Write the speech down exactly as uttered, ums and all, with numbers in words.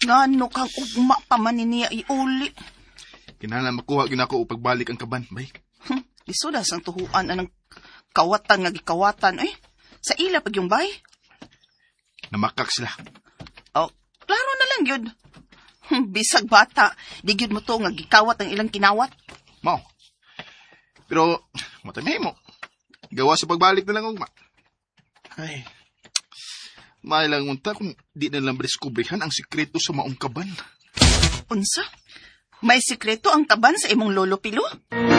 Ngano kang ugma pa man niya iuli. Kinahanglan makuha gyud nako upag balik ang kaban, bay. Hm, isuda sang tuhuan anang kawatan nga gikawatan eh. Sa ila pag yung bay. Namakak sila. Oh, klaro na lang yun. Hm, bisag bata, di gyud mo to nga gikawat ang ilang kinawat. Mao. Pero matamay mo. Gawa sa pagbalik na lang ugma. Ay. May lang unta kung di na lang diskubrihan ang sikreto sa maong kaban. Unsa? May sikreto ang kaban sa imong lolo Pilo?